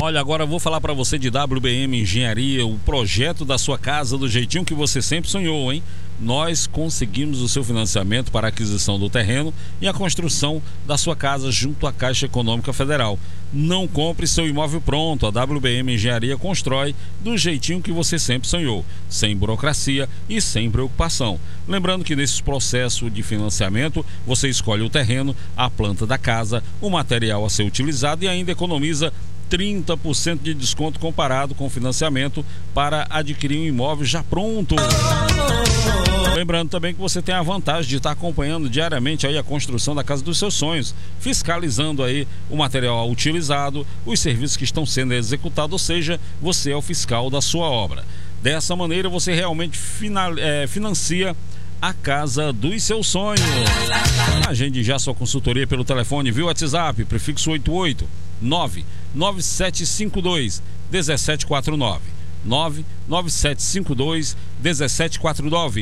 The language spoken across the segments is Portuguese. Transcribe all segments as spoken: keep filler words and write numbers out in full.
Olha, agora eu vou falar para você de W B M Engenharia, o projeto da sua casa do jeitinho que você sempre sonhou, hein? Nós conseguimos o seu financiamento para a aquisição do terreno e a construção da sua casa junto à Caixa Econômica Federal. Não compre seu imóvel pronto, a W B M Engenharia constrói do jeitinho que você sempre sonhou, sem burocracia e sem preocupação. Lembrando que nesse processo de financiamento, você escolhe o terreno, a planta da casa, o material a ser utilizado e ainda economiza trinta por cento de desconto comparado com o financiamento para adquirir um imóvel já pronto. Lembrando também que você tem a vantagem de estar acompanhando diariamente aí a construção da casa dos seus sonhos, fiscalizando aí o material utilizado, os serviços que estão sendo executados, ou seja, você é o fiscal da sua obra. Dessa maneira você realmente final, é, financia a casa dos seus sonhos. Agende já sua consultoria pelo telefone via WhatsApp, prefixo oito oito nove nove sete cinco dois um sete quatro nove nove nove sete cinco dois um sete quatro nove.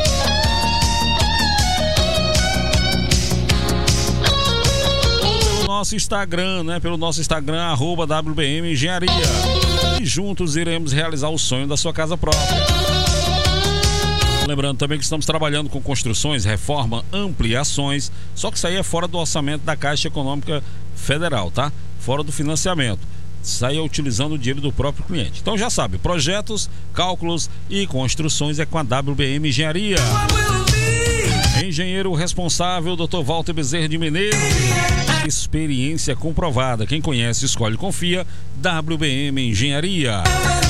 Pelo nosso Instagram, né? Pelo nosso Instagram, arroba W B M Engenharia. E juntos iremos realizar o sonho da sua casa própria. Lembrando também que estamos trabalhando com construções, reforma, ampliações, só que isso aí é fora do orçamento da Caixa Econômica Federal, tá? Fora do financiamento. Isso aí é utilizando o dinheiro do próprio cliente. Então já sabe, projetos, cálculos e construções é com a W B M Engenharia. Engenheiro responsável, doutor Walter Bezerra de Menezes. Experiência comprovada. Quem conhece, escolhe, confia. W B M Engenharia.